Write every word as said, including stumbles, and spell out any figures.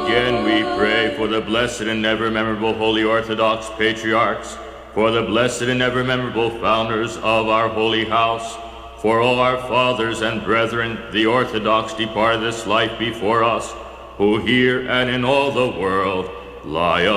Again we pray for the blessed and ever memorable Holy Orthodox Patriarchs, for the blessed and ever memorable founders of our holy house, for all our fathers and brethren, the Orthodox depart this life before us, who here and in all the world lie